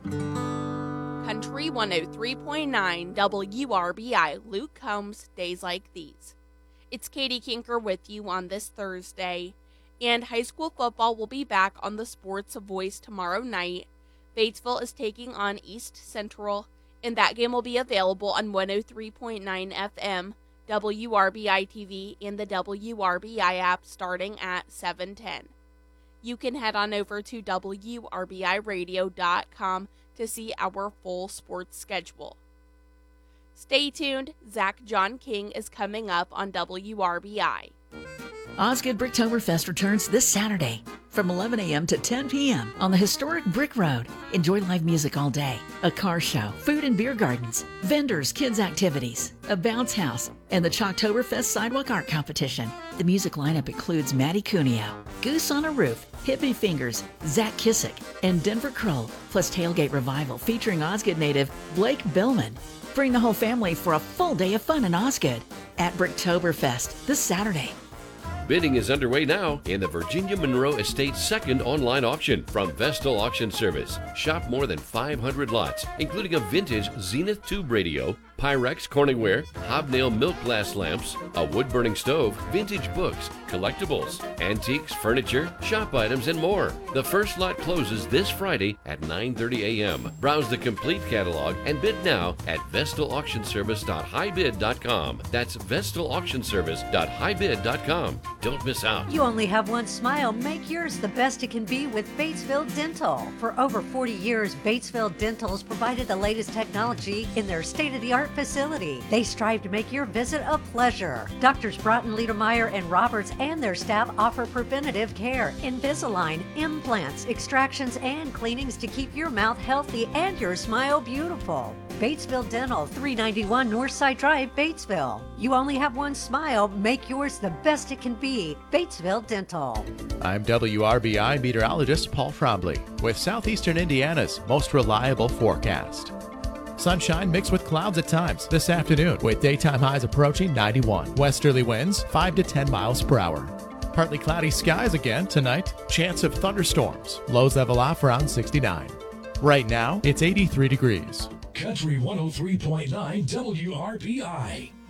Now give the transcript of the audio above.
Country 103.9 WRBI, Luke Combs, Days Like These. It's Katie Kinker with you on this Thursday, and high school football will be back on the Sports Voice tomorrow night. Batesville is taking on East Central, and that game will be available on 103.9 FM, WRBI TV, and the WRBI app starting at 7:10. You can head on over to WRBIRadio.com to see our full sports schedule. Stay tuned, Zach John King is coming up on WRBI. Osgood Bricktoberfest returns this Saturday from 11 a.m. to 10 p.m. on the historic Brick Road. Enjoy live music all day, a car show, food and beer gardens, vendors, kids activities, a bounce house, and the Chalktoberfest Sidewalk Art Competition. The music lineup includes Maddie Cuneo, Goose on a Roof, Hippie Fingers, Zach Kissick, and Denver Kroll, plus Tailgate Revival featuring Osgood native Blake Billman. Bring the whole family for a full day of fun in Osgood at Bricktoberfest this Saturday. Bidding is underway now in the Virginia Monroe Estate's second online auction from Vestal Auction Service. Shop more than 500 lots, including a vintage Zenith tube radio, Pyrex Corningware, hobnail milk glass lamps, a wood-burning stove, vintage books, collectibles, antiques, furniture, shop items, and more. The first lot closes this Friday at 9:30 a.m. Browse the complete catalog and bid now at vestalauctionservice.highbid.com. That's vestalauctionservice.highbid.com. Don't miss out. You only have one smile. Make yours the best it can be with Batesville Dental. For over 40 years, Batesville Dental's provided the latest technology in their state-of-the-art facility. They strive to make your visit a pleasure. Doctors Broughton, Liedermeyer, and Roberts and their staff offer preventative care, Invisalign, implants, extractions, and cleanings to keep your mouth healthy and your smile beautiful. Batesville Dental, 391 Northside Drive, Batesville. You only have one smile. Make yours the best it can be. Batesville Dental. I'm WRBI meteorologist Paul Trombley with Southeastern Indiana's most reliable forecast. Sunshine mixed with clouds at times this afternoon with daytime highs approaching 91. Westerly winds 5 to 10 miles per hour. Partly cloudy skies again tonight. Chance of thunderstorms. Lows level off around 69. Right now, it's 83 degrees. Country 103.9 WRBI.